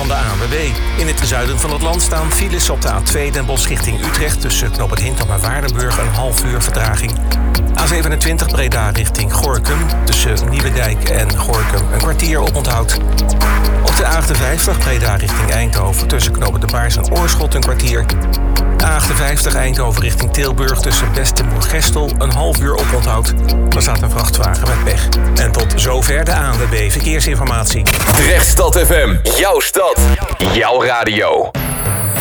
van de ANWB. In het zuiden van het land staan files op de A2 Den Bosch richting Utrecht... tussen Knoop Hintham en Waardenburg een half uur vertraging. A27 Breda richting Gorinchem. Tussen Nieuwedijk en Gorinchem een kwartier oponthoud. Op de A58 Breda richting Eindhoven. Tussen Knoop de Baars en Oorschot een kwartier. A58 Eindhoven richting Tilburg. Tussen Best en Moergestel een half uur oponthoud. Er staat een vrachtwagen met pech. En tot zover de ANWB Verkeersinformatie. Drechtstad FM. Jouw stad. Jouw radio.